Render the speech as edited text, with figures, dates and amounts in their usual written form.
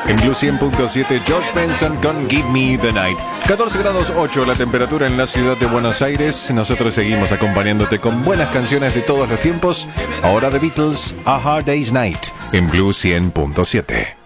En Blue 100.7, George Benson con Give Me the Night. 14 grados 8 la temperatura en la ciudad de Buenos Aires. Nosotros seguimos acompañándote con buenas canciones de todos los tiempos. Ahora The Beatles, A Hard Day's Night, en Blue 100.7.